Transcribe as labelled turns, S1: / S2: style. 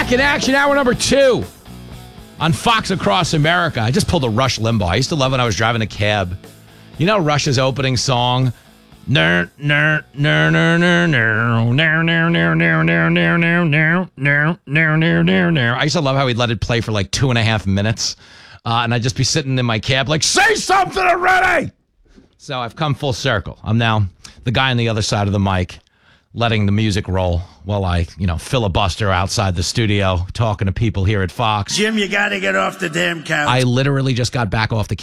S1: Back in action, hour number 2 on Fox Across America. I just pulled a Rush Limbaugh. I used to love when I was driving a cab. You know Rush's opening song? I used to love how he'd let it play for like 2.5 minutes. And I'd just be sitting in my cab like, say something already! So I've come full circle. I'm now the guy on the other side of the mic, letting the music roll while I, filibuster outside the studio, talking to people here at Fox.
S2: Jim, you got to get off the damn couch.
S1: I literally just got back off the